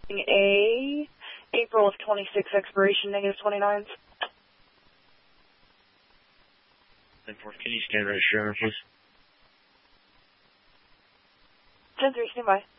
A April of 26 expiration, -29s. 10-4, can you stand register, please? 10-3, stand by.